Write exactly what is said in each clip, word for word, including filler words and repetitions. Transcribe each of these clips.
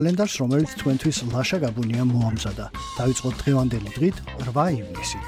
კალენდარს, რომელიც თქვენთვის ლაშა გაბუნია მოამზადა. დაიწყოთ დღევანდელი დღით რვა ივნისით.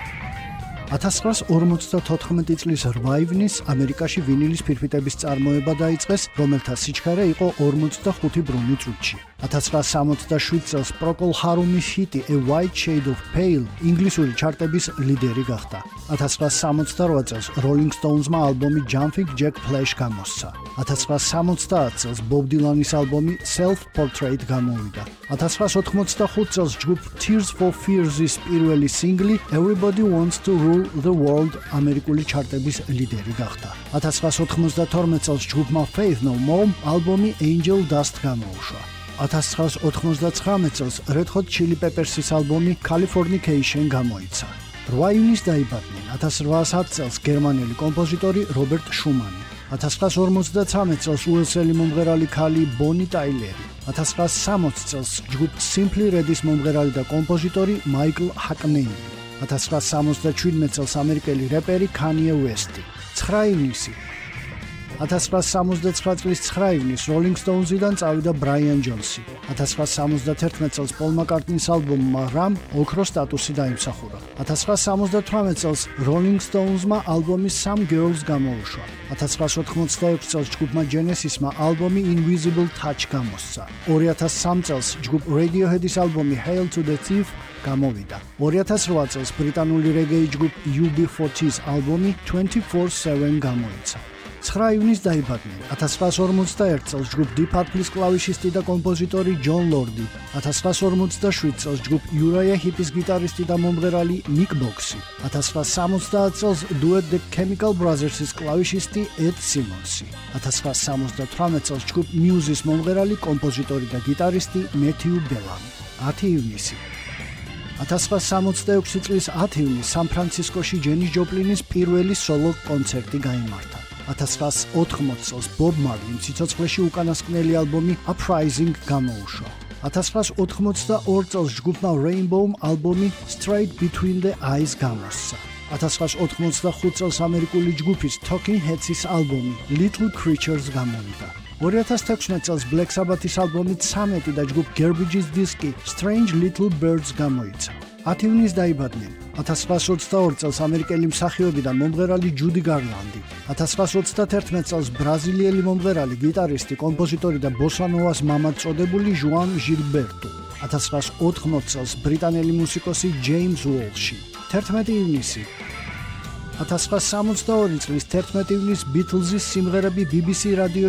ათას ცხრაას ორმოცდათოთხმეტი წლის რვა ივნისს ამერიკაში ვინილის ფირფიტების წარმოება დაიწყეს, რომელთა სიჩქარე იყო ორმოცდახუთი ბრუნი წუთში. ათას ცხრაას სამოცდაშვიდ წელს პროკოლ ჰარუმის ჰიტი A White Shade of Pale ინგლისური ჩარტების ლიდერი გახდა. ათას ცხრაას სამოცდარვა წელს Rolling Stones-მა ალბომი Jumping Jack Flash გამოსცა. ათას ცხრაას სამოცდაათ წელს Bob Dylan-ის ალბომი Self Portrait გამოვიდა. ათას ცხრაას ოთხმოცდახუთ წელს ჯგუფ Tears for Fears-ის პირველი სინგლი Everybody Wants to Rule the World ამერიკული ჩარტების ლიდერი გახდა. ათას ცხრაას ოთხმოცდათორმეტ წელს ჯგუფმა Faith No More ალბომი Angel Dust გამოუშვა. ათას ცხრაას ოთხმოცდაცხრამეტ წელს Red Hot Chili Peppers-ის ალბომი Californication გამოიცა. რვა ივნისს დაიბადნენ ათას რვაასათ წელს გერმანელი კომპოზიტორი რობერტ შუმანი. ათას ცხრაას ორმოცდაცამეტ წელს უელსელი მომღერალი ქალი ბონი ტაილერი. ათას ცხრაას სამოცდ წელს ჯგუფ Simply Red-ის მომღერალი და კომპოზიტორი მაიკლ ჰაკნეილი. ათას ცხრაას სამოცდაშვიდმეტ წელს ამერიკელი რეპერი Kanye West-ი. ცხრა ივნისი ათას ცხრაას სამოცდაცხრა წლის ცხრა ივნისს Rolling Stones-დან წავიდა Brian Jones-ი. ათას ცხრაას სამოცდათერთმეტ წელს Paul McCartney-ის ალბომმა Ram ოქროს სტატუსი დაიმსახურა. ათას ცხრაას სამოცდათვრამეტ წელს Rolling Stones-მა ალბომი Some Girls გამოუშვა. ათას ცხრაას ოთხმოცდაექვსი წელს ჯგუფმა Genesis-მა ალბომი Invisible Touch გამოსცა. ორი ათას სამი წელს ჯგუფ Radiohead-ის ალბომი Hail to the Thief გამოვიდა. ორი ათას რვა წელს ბრიტანული რეგეი ჯგუფ U B forty-ის ალბომი twenty-four seven გამოიცა. ცხრა ივნისს დაიბადნენ ათას ცხრაას ორმოცდაერთ წელს ჯგუფ Deep Purple-ის კლავიშისტი და კომპოზიტორი ჯონ ლორდი. ათას ცხრაას ორმოცდაშვიდ წელს ჯგუფ Uriah Heep-ის გიტარისტი და მომღერალი ნიკ ბოქსი. ათას ცხრაას სამოცდაათ წელს duet The Chemical Brothers-ის კლავიშისტი Ed Simons-ი. ათას ცხრაას სამოცდათვრამეტ წელს ჯგუფ Muse-ის მომღერალი, კომპოზიტორი და გიტარისტი Matthew Bellamy. ათი ივნისი ათას ცხრაას სამოცდაექვსი წლის ათი ივნისს სან-ფრანცისკოში ჯენის ჯოპლინის პირველი სოლო კონცერტი გაიმართა. ათას ცხრაას ოთხმოცდ წელს Bob Marley ციცოცხლეში უკანასკნელი ალბომი Uprising გამოუშვა. ათას ცხრაას ოთხმოცდაორ წელს ჯგუფმა Rainbow ალბომი Straight Between the Eyes გამოსცა. ათას ცხრაას ოთხმოცდახუთ წელს ამერიკული ჯგუფის Talking Heads-ის ალბომი Little Creatures გამოვიდა. ორი ათას თექვსმეტ წელს Black Sabbath-ის ალბომი ცამეტი და ჯგუფ Garbage-ის დისკი Strange Little Birds გამოიცა. ათი ივნისს დაიბადნენ ათას ცხრაას ოცდაორ წელს ამერიკელი მსახიობი და მომღერალი ჯუდი გარლანდი. ათას ცხრაას ოცდათერთმეტ წელს ბრაზილიელი მომღერალი, გიტარისტი, კომპოზიტორი და ბოსანოვას მამად წოდებული ჟუან ჟილბერტო. ათას ცხრაას ოთხმოცდ წელს ბრიტანელი მუსიკოსი ჯეიმზ უოლში. თერთმეტი ივნისი ათას ცხრაას სამოცდაორი წლის თერთმეტი ივნისს Beatles-ის სიმღერები B B C რადიო